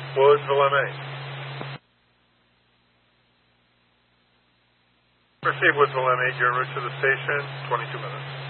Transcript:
Woodsville, MA. Receive Woodsville, MA. You're en route to the station, 22 minutes.